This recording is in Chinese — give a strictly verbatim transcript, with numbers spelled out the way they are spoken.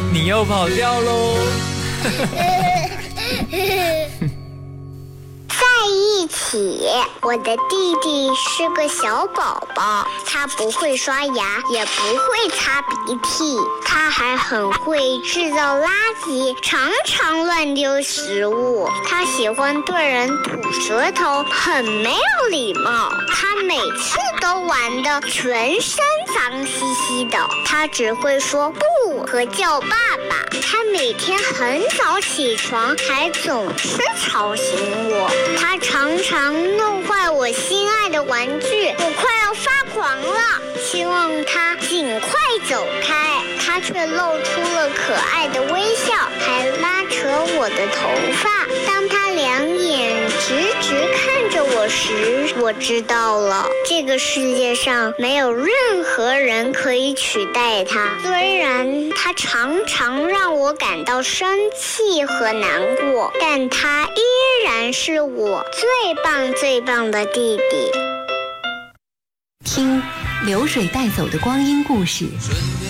你又跑掉喽。 在一起，我的弟弟是个小宝宝，他不会刷牙，也不会擦鼻涕，他还很会制造垃圾，常常乱丢食物。他喜欢对人吐舌头，很没有礼貌。他每次都玩得全身脏兮兮的，他只会说不和叫爸爸。他每天很早起床，还总是吵醒我。他常常弄坏我心爱的玩具，我快要发狂了，希望他尽快走开，他却露出了可爱的微笑，还拉扯我的头发。当他两眼直直看着我时，我知道了，这个世界上没有任何人可以取代他。虽然他常常让我感到生气和难过，但他依然是我最棒最棒的弟弟。 听流水带走的光阴故事，